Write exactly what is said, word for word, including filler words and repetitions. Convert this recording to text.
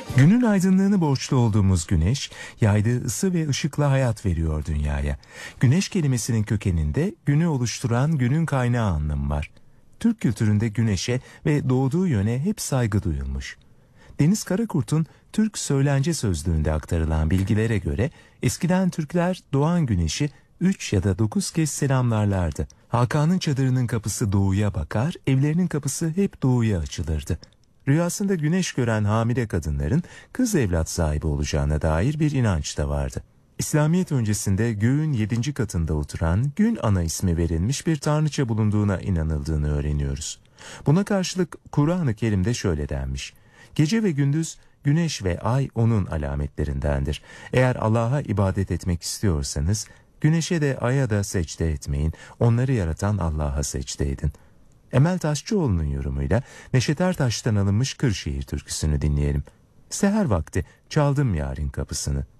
Günün aydınlığını borçlu olduğumuz güneş, yaydığı ısı ve ışıkla hayat veriyor dünyaya. Güneş kelimesinin kökeninde günü oluşturan günün kaynağı anlamı var. Türk kültüründe güneşe ve doğduğu yöne hep saygı duyulmuş. Deniz Karakurt'un Türk Söylence Sözlüğü'nde aktarılan bilgilere göre eskiden Türkler doğan güneşi üç ya da dokuz kez selamlarlardı. Hakan'ın çadırının kapısı doğuya bakar, evlerinin kapısı hep doğuya açılırdı. Rüyasında güneş gören hamile kadınların kız evlat sahibi olacağına dair bir inanç da vardı. İslamiyet öncesinde göğün yedinci katında oturan Gün Ana ismi verilmiş bir tanrıça bulunduğuna inanıldığını öğreniyoruz. Buna karşılık Kur'an-ı Kerim'de şöyle denmiş: Gece ve gündüz güneş ve ay onun alametlerindendir. Eğer Allah'a ibadet etmek istiyorsanız güneşe de aya da secde etmeyin, onları yaratan Allah'a secde edin. Emel Taşçıoğlu'nun yorumuyla Neşet Ertaş'tan alınmış Kırşehir türküsünü dinleyelim. Seher vakti çaldım yarın kapısını.